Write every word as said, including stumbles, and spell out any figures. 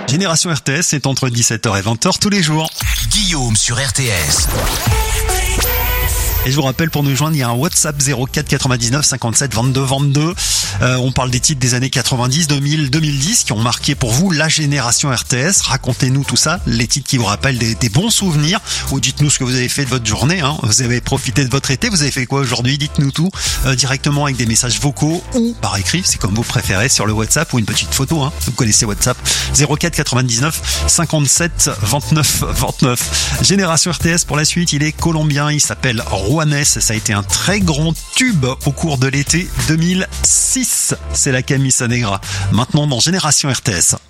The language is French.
Génération R T S, c'est entre dix-sept heures et vingt heures tous les jours. Guillaume sur R T S. Et je vous rappelle, pour nous joindre, il y a un WhatsApp zéro quatre quatre-vingt-dix-neuf cinquante-sept vingt-deux vingt-deux. Euh, on parle des titres des années quatre-vingt-dix, deux mille, deux mille dix qui ont marqué pour vous la génération R T S. Racontez-nous tout ça, les titres qui vous rappellent des, des bons souvenirs, ou dites-nous ce que vous avez fait de votre journée, hein. Vous avez profité de votre été, vous avez fait quoi aujourd'hui? Dites-nous tout euh, directement avec des messages vocaux ou par écrit, c'est comme vous préférez, sur le WhatsApp, ou une petite photo, hein. Vous connaissez WhatsApp, zéro quatre quatre-vingt-dix-neuf cinquante-sept vingt-neuf vingt-neuf. Génération R T S pour la suite, il est colombien, il s'appelle Juanes, ça a été un très grand tube au cours de l'été deux mille six. C'est la Camisa Negra. Maintenant dans Génération R T S.